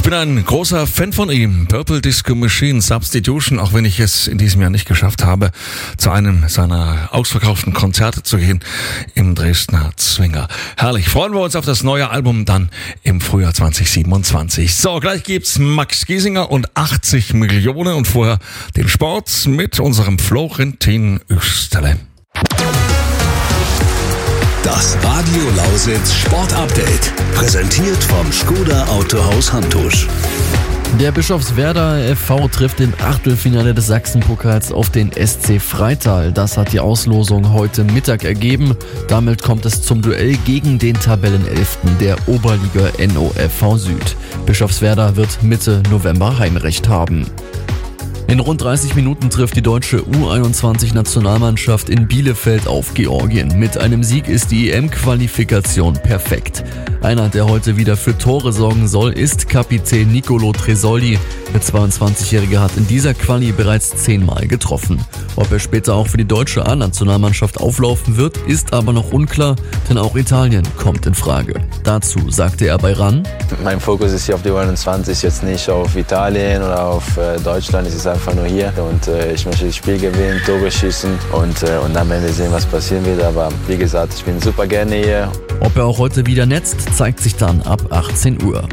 Ich bin ein großer Fan von ihm. Purple Disco Machine Substitution, auch wenn ich es in diesem Jahr nicht geschafft habe, zu einem seiner ausverkauften Konzerte zu gehen im Dresdner Zwinger. Herrlich. Freuen wir uns auf das neue Album dann im Frühjahr 2027. So, gleich gibt's Max Giesinger und 80 Millionen und vorher den Sport mit unserem Florentin Österle. Das Radio Lausitz Sport Update, präsentiert vom Škoda Autohaus Hantusch. Der Bischofswerda FV trifft im Achtelfinale des Sachsenpokals auf den SC Freital. Das hat die Auslosung heute Mittag ergeben. Damit kommt es zum Duell gegen den Tabellenelften der Oberliga NOFV Süd. Bischofswerda wird Mitte November Heimrecht haben. In rund 30 Minuten trifft die deutsche U21-Nationalmannschaft in Bielefeld auf Georgien. Mit einem Sieg ist die EM-Qualifikation perfekt. Einer, der heute wieder für Tore sorgen soll, ist Kapitän Nicolo Tresoldi. Der 22-Jährige hat in dieser Quali bereits 10-mal getroffen. Ob er später auch für die deutsche A-Nationalmannschaft auflaufen wird, ist aber noch unklar, denn auch Italien kommt in Frage. Dazu sagte er bei RAN: Mein Fokus ist hier auf die U21, jetzt nicht auf Italien oder auf Deutschland. Es ist einfach nur hier und ich möchte das Spiel gewinnen, Tore schießen und dann werden wir sehen, was passieren wird. Aber wie gesagt, ich bin super gerne hier. Ob er auch heute wieder netzt, zeigt sich dann ab 18 Uhr.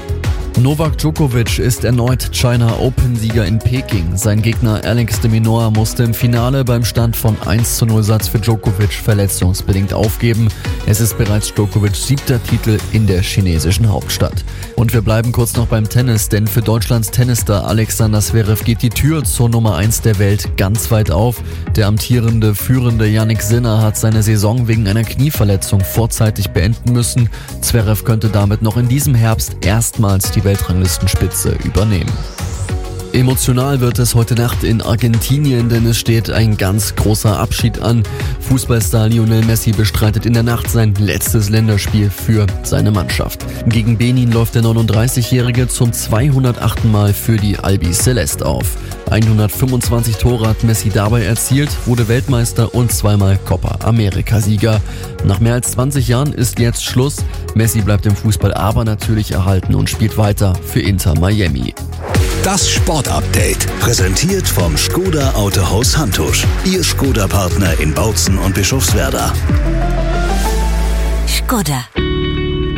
Novak Djokovic ist erneut China Open-Sieger in Peking. Sein Gegner Alex de Minaur musste im Finale beim Stand von 1:0 Satz für Djokovic verletzungsbedingt aufgeben. Es ist bereits Djokovics 7. Titel in der chinesischen Hauptstadt. Und wir bleiben kurz noch beim Tennis, denn für Deutschlands Tennisstar Alexander Zverev geht die Tür zur Nummer 1 der Welt ganz weit auf. Der amtierende führende Jannik Sinner hat seine Saison wegen einer Knieverletzung vorzeitig beenden müssen. Zverev könnte damit noch in diesem Herbst erstmals die Weltranglistenspitze übernehmen. Emotional wird es heute Nacht in Argentinien, denn es steht ein ganz großer Abschied an. Fußballstar Lionel Messi bestreitet in der Nacht sein letztes Länderspiel für seine Mannschaft. Gegen Benin läuft der 39-Jährige zum 208. Mal für die Albi Celeste auf. 125 Tore hat Messi dabei erzielt, wurde Weltmeister und zweimal Copa America-Sieger. Nach mehr als 20 Jahren ist jetzt Schluss. Messi bleibt im Fußball aber natürlich erhalten und spielt weiter für Inter Miami. Das Sport-Update, präsentiert vom Škoda Autohaus Hantusch. Ihr Škoda-Partner in Bautzen und Bischofswerda. Škoda.